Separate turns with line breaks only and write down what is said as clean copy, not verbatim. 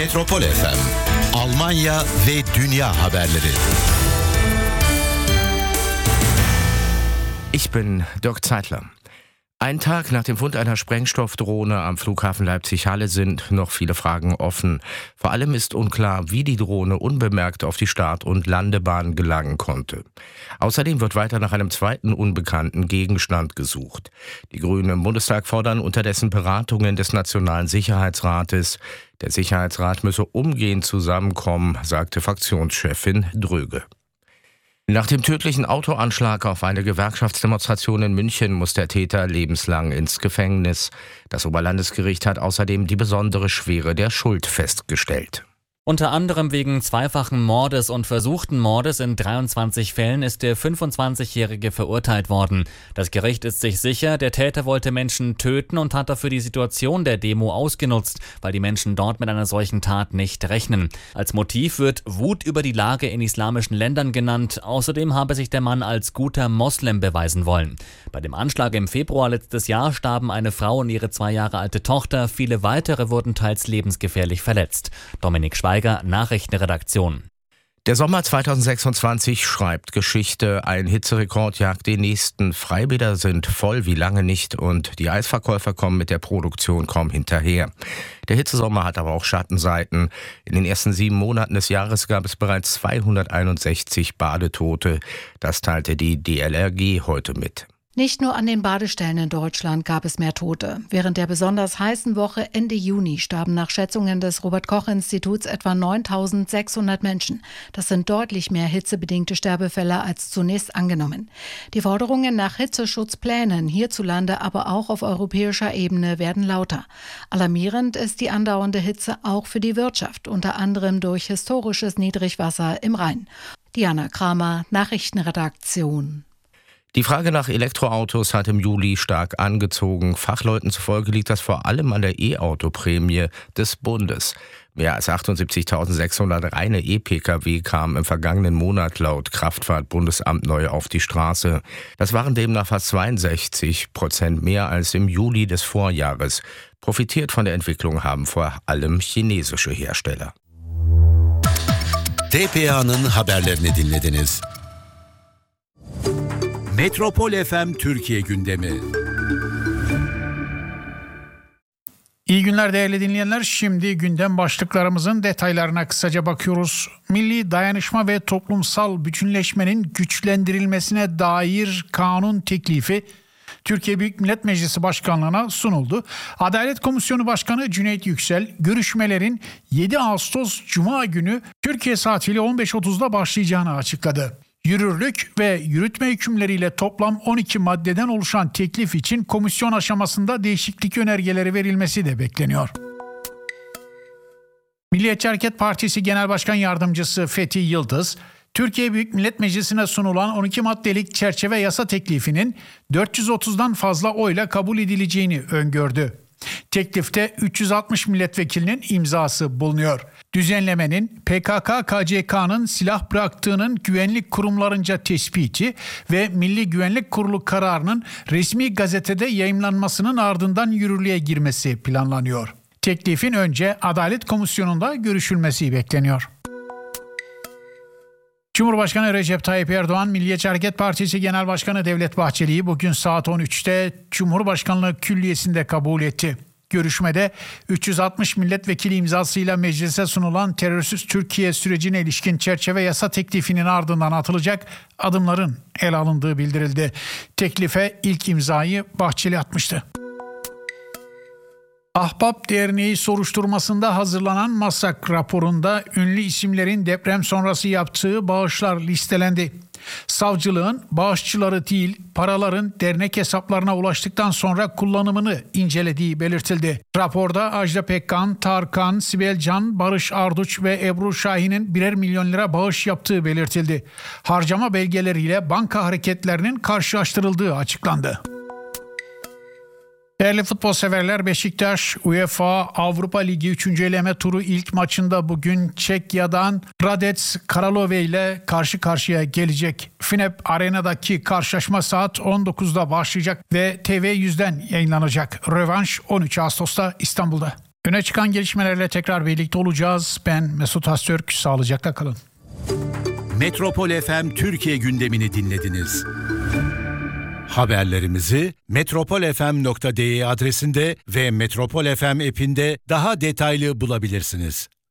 Metropol FM, Almanya ve dünya haberleri.
Ich bin Dirk Zeitler. Ein Tag nach dem Fund einer Sprengstoffdrohne am Flughafen Leipzig-Halle sind noch viele Fragen offen. Vor allem ist unklar, wie die Drohne unbemerkt auf die Start- und Landebahn gelangen konnte. Außerdem wird weiter nach einem zweiten unbekannten Gegenstand gesucht. Die Grünen im Bundestag fordern unterdessen Beratungen des Nationalen Sicherheitsrates. Der Sicherheitsrat müsse umgehend zusammenkommen, sagte Fraktionschefin Dröge. Nach dem tödlichen Autoanschlag auf eine Gewerkschaftsdemonstration in München muss der Täter lebenslang ins Gefängnis. Das Oberlandesgericht hat außerdem die besondere Schwere der Schuld festgestellt.
Unter anderem wegen zweifachen Mordes und versuchten Mordes in 23 Fällen ist der 25-Jährige verurteilt worden. Das Gericht ist sich sicher, der Täter wollte Menschen töten und hat dafür die Situation der Demo ausgenutzt, weil die Menschen dort mit einer solchen Tat nicht rechnen. Als Motiv wird Wut über die Lage in islamischen Ländern genannt. Außerdem habe sich der Mann als guter Moslem beweisen wollen. Bei dem Anschlag im Februar letztes Jahr starben eine Frau und ihre 2 Jahre alte Tochter. Viele weitere wurden teils lebensgefährlich verletzt. Dominik Schweiger, Nachrichtenredaktion.
Der Sommer 2026 schreibt Geschichte. Ein Hitzerekord jagt den nächsten. Freibäder sind voll wie lange nicht und die Eisverkäufer kommen mit der Produktion kaum hinterher. Der Hitzesommer hat aber auch Schattenseiten. In den ersten 7 Monaten des Jahres gab es bereits 261 Badetote. Das teilte die DLRG heute mit.
Nicht nur an den Badestellen in Deutschland gab es mehr Tote. Während der besonders heißen Woche Ende Juni starben nach Schätzungen des Robert-Koch-Instituts etwa 9.600 Menschen. Das sind deutlich mehr hitzebedingte Sterbefälle als zunächst angenommen. Die Forderungen nach Hitzeschutzplänen hierzulande, aber auch auf europäischer Ebene werden lauter. Alarmierend ist die andauernde Hitze auch für die Wirtschaft, unter anderem durch historisches Niedrigwasser im Rhein. Diana Kramer, Nachrichtenredaktion.
Die Frage nach Elektroautos hat im Juli stark angezogen. Fachleuten zufolge liegt das vor allem an der E-Auto-Prämie des Bundes. Mehr als 78.600 reine E-Pkw kamen im vergangenen Monat laut Kraftfahrtbundesamt neu auf die Straße. Das waren demnach fast 62% mehr als im Juli des Vorjahres. Profitiert von der Entwicklung haben vor allem chinesische Hersteller.
TPA'nın haberlerini dinlediniz. Metropol FM Türkiye gündemi.
İyi günler değerli dinleyenler. Şimdi gündem başlıklarımızın detaylarına kısaca bakıyoruz. Milli dayanışma ve toplumsal bütünleşmenin güçlendirilmesine dair kanun teklifi Türkiye Büyük Millet Meclisi Başkanlığı'na sunuldu. Adalet Komisyonu Başkanı Cüneyt Yüksel, görüşmelerin 7 Ağustos Cuma günü Türkiye saatiyle 15.30'da başlayacağını açıkladı. Yürürlük ve yürütme hükümleriyle toplam 12 maddeden oluşan teklif için komisyon aşamasında değişiklik önergeleri verilmesi de bekleniyor. Milliyetçi Hareket Partisi Genel Başkan Yardımcısı Fethi Yıldız, Türkiye Büyük Millet Meclisi'ne sunulan 12 maddelik çerçeve yasa teklifinin 430'dan fazla oyla kabul edileceğini öngördü. Teklifte 360 milletvekilinin imzası bulunuyor. Düzenlemenin PKK-KCK'nın silah bıraktığının güvenlik kurumlarınca tespiti ve Milli Güvenlik Kurulu kararının resmi gazetede yayımlanmasının ardından yürürlüğe girmesi planlanıyor. Teklifin önce Adalet Komisyonu'nda görüşülmesi bekleniyor. Cumhurbaşkanı Recep Tayyip Erdoğan, Milliyetçi Hareket Partisi Genel Başkanı Devlet Bahçeli'yi bugün saat 13'te Cumhurbaşkanlığı Külliyesi'nde kabul etti. Görüşmede 360 milletvekili imzasıyla meclise sunulan terörsüz Türkiye sürecine ilişkin çerçeve yasa teklifinin ardından atılacak adımların ele alındığı bildirildi. Teklife ilk imzayı Bahçeli atmıştı. Ahbap Derneği soruşturmasında hazırlanan Masak raporunda ünlü isimlerin deprem sonrası yaptığı bağışlar listelendi. Savcılığın bağışçıları değil, paraların dernek hesaplarına ulaştıktan sonra kullanımını incelediği belirtildi. Raporda Ajda Pekkan, Tarkan, Sibel Can, Barış Arduç ve Ebru Şahin'in birer milyon lira bağış yaptığı belirtildi. Harcama belgeleriyle banka hareketlerinin karşılaştırıldığı açıklandı. Değerli futbol severler, Beşiktaş UEFA Avrupa Ligi 3. eleme turu ilk maçında bugün Çekya'dan Hradec Kralove ile karşı karşıya gelecek. Finep Arena'daki karşılaşma saat 19'da başlayacak ve TV100'den yayınlanacak. Rövanş 13 Ağustos'ta İstanbul'da. Öne çıkan gelişmelerle tekrar birlikte olacağız. Ben Mesut Astürk. Sağlıcakla kalın.
Metropol FM Türkiye gündemini dinlediniz. Haberlerimizi metropolfm.de adresinde ve Metropol FM app'inde daha detaylı bulabilirsiniz.